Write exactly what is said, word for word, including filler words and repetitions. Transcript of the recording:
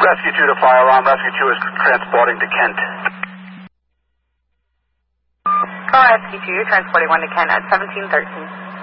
Rescue two to fire alarm. Rescue two is transporting to Kent. Call Rescue two, transporting one to Kent at seventeen thirteen.